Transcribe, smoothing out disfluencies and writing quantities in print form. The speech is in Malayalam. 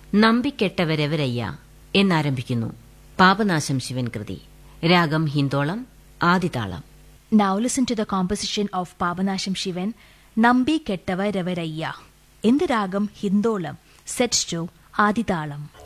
നമ്പിക്കെട്ടവരെവരയ്യ എന്നാരംഭിക്കുന്നു Papanasam Shivan Krithi. Ragam Hindolam, ആദിതാളം. Now listen to the composition of Pavanasham Shivan, Nambi Kettava Revarayya, in the ragam Hindolam, set to Adithalam.